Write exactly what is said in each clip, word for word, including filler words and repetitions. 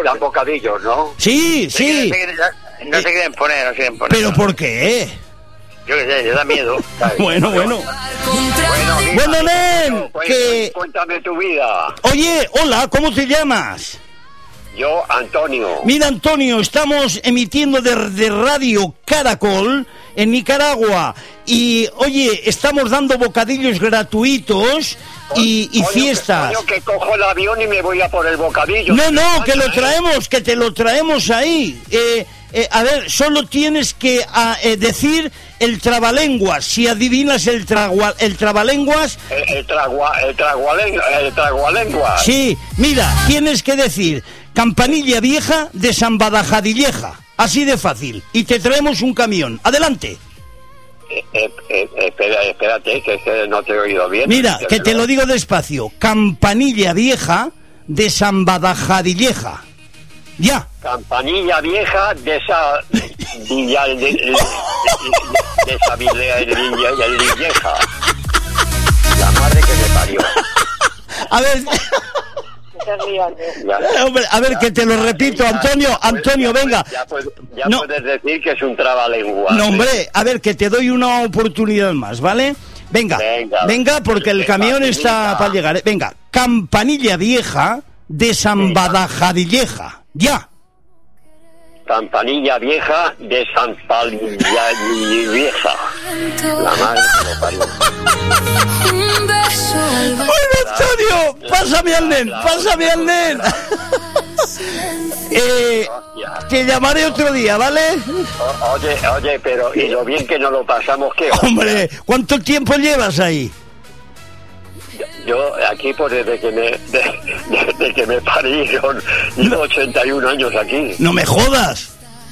dan bocadillos, ¿no? Sí, sí. No se quieren poner, no se quieren poner. ¿Pero por qué? Yo qué sé, le da miedo. Bueno, bueno. Bueno, dime, Bueno, nen, pues, que... cuéntame tu vida. Oye, hola, ¿cómo te llamas? Yo, Antonio. Mira, Antonio, estamos emitiendo de, de Radio Caracol en Nicaragua y, oye, estamos dando bocadillos gratuitos y, y Coño, fiestas. Que, coño, que cojo el avión y me voy a por el bocadillo. No, no, que lo ¿eh? traemos, que te lo traemos ahí. Eh, eh, a ver, solo tienes que a, eh, decir el trabalenguas. Si adivinas el, tragua, el trabalenguas... El, el, tragua, el, tragualengua, el tragualengua. Sí, mira, tienes que decir Campanilla Vieja de San Badajadilleja. Así de fácil. Y te traemos un camión. Adelante. Eh, eh, eh, espera, espérate, que, que no te he oído bien. Mira, que te lo digo despacio. Campanilla Vieja de San Badajadilleja. Ya. Campanilla Vieja de esa villa de, de, de, de esa villa de Villeja. La madre que me parió. A ver. Hombre, a ver, ya, que te lo repito, Antonio, Antonio, ya, venga. Ya, puedes, ya no. puedes decir que es un trabalengua. No, hombre, a ver, que te doy una oportunidad más, ¿vale? Venga, venga, venga porque el camión está para llegar. ¿eh? Venga, Campanilla Vieja de San Badajadilleja. Ya. Campanilla Vieja de San Palilla Vieja. La madre que me parió. Bueno, Antonio, pásame al nen, pásame al nen. eh, te llamaré otro día, ¿vale? O, oye, oye, pero y lo bien que nos lo pasamos, ¿qué? Hombre, ¿cuánto tiempo llevas ahí? Yo aquí, pues desde que me de, desde que me parieron, llevo ochenta y un años aquí. No me jodas.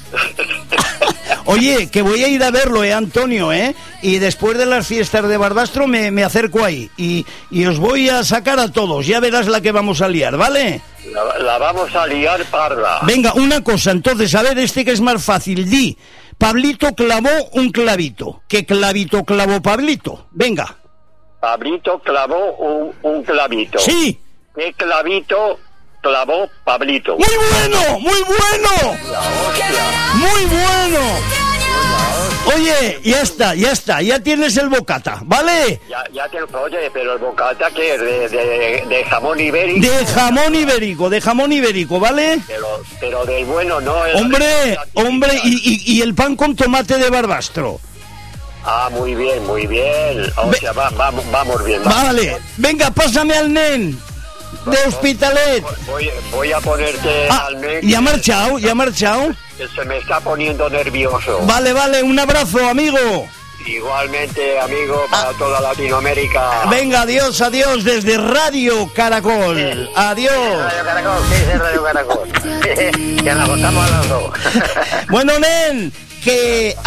Oye, que voy a ir a verlo, eh, Antonio, eh. Y después de las fiestas de Barbastro me, me acerco ahí y, y os voy a sacar a todos. Ya verás la que vamos a liar, ¿vale? La, la vamos a liar parda. Venga, una cosa, entonces, a ver, este que es más fácil. Di, Pablito clavó un clavito. ¿Qué clavito clavó Pablito? Venga. Pablito clavó un, un clavito. Sí. ¿Qué clavito clavó Pablito? ¡Muy bueno! ¡Muy bueno! ¡Muy bueno! Oye, ya está, ya está, ya tienes el bocata, ¿vale? Ya, ya te oye, pero el bocata que es de, de, de jamón ibérico. De jamón ibérico, de jamón ibérico, ¿vale? Pero, pero del bueno no. El hombre, hombre, y, y, y el pan con tomate de Barbastro. Ah, muy bien, muy bien. O Ve- sea, va, vamos, vamos bien. Vamos. Vale, venga, pásame al nen de Hospitalet. Voy, voy a ponerte Ah, al nen. ya ha marchado, ya ha marchado. Que se me está poniendo nervioso. Vale, vale, un abrazo, amigo. Igualmente, amigo, para ah. toda Latinoamérica. Venga, adiós, adiós, desde Radio Caracol. Sí. Adiós. Radio Caracol, sí, es Radio Caracol. Que nos contamos a los dos. Bueno, nen, que...